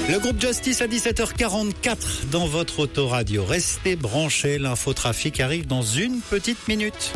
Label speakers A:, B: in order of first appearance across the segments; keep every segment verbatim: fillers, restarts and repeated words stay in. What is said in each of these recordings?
A: Le groupe Justice à dix-sept heures quarante-quatre dans votre autoradio. Restez branchés, l'infotrafic arrive dans une petite minute.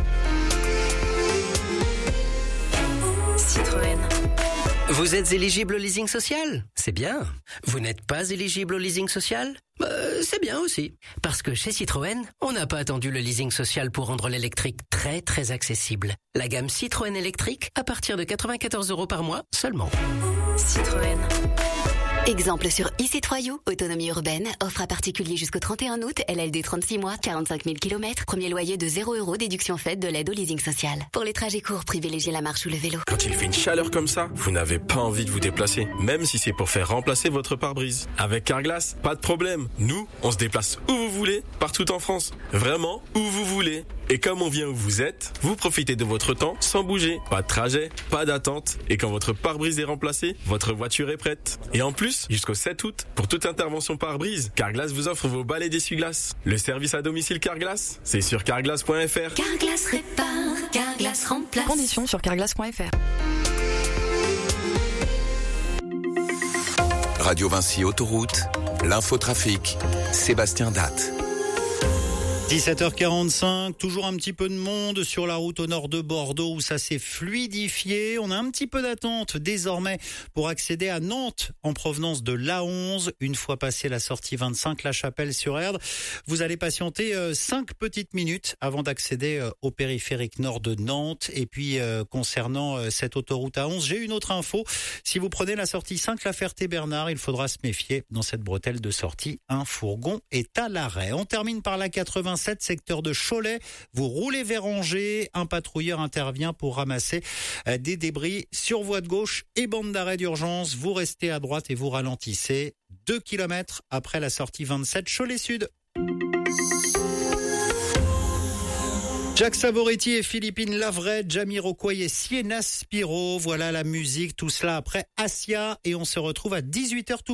B: Citroën. Vous êtes éligible au leasing social ? C'est bien. Vous n'êtes pas éligible au leasing social ? Bah, c'est bien aussi. Parce que chez Citroën, on n'a pas attendu le leasing social pour rendre l'électrique très très accessible. La gamme Citroën électrique à partir de quatre-vingt-quatorze euros par mois seulement. Citroën.
C: Exemple sur e C trois U, autonomie urbaine, offre à particulier jusqu'au trente et un août, L L D trente-six mois, quarante-cinq mille kilomètres, premier loyer de zéro euros, déduction faite de l'aide au leasing social. Pour les trajets courts, privilégiez la marche ou le vélo.
D: Quand il fait une chaleur comme ça, vous n'avez pas envie de vous déplacer, même si c'est pour faire remplacer votre pare-brise. Avec Carglass, pas de problème. Nous, on se déplace où vous voulez, partout en France. Vraiment, où vous voulez. Et comme on vient où vous êtes, vous profitez de votre temps sans bouger. Pas de trajet, pas d'attente. Et quand votre pare-brise est remplacé, votre voiture est prête. Et en plus, jusqu'au sept août, pour toute intervention pare-brise, Carglass vous offre vos balais d'essuie-glace. Le service à domicile Carglass, c'est sur carglass point f r.
C: Carglass répare, Carglass remplace.
E: Conditions sur carglass point f r.
F: Radio Vinci Autoroute, l'infotrafic, Sébastien Datte.
A: dix-sept heures quarante-cinq, toujours un petit peu de monde sur la route au nord de Bordeaux où ça s'est fluidifié. On a un petit peu d'attente désormais pour accéder à Nantes en provenance de l'A onze. Une fois passé la sortie vingt-cinq, La Chapelle-sur-Erdre, vous allez patienter cinq petites minutes avant d'accéder au périphérique nord de Nantes. Et puis concernant cette autoroute A onze, j'ai une autre info. Si vous prenez la sortie cinq La Ferté-Bernard, il faudra se méfier. Dans cette bretelle de sortie, un fourgon est à l'arrêt. On termine par la quatre-vingt-sept, secteur de Cholet. Vous roulez vers Angers. Un patrouilleur intervient pour ramasser des débris sur voie de gauche et bande d'arrêt d'urgence. Vous restez à droite et vous ralentissez. Deux kilomètres après la sortie vingt-sept, Cholet Sud. Jacques Savoretti et Philippine Lavray, Jamiroquai et Sienna Spiro. Voilà la musique, tout cela après Assia. Et on se retrouve à dix-huit heures tout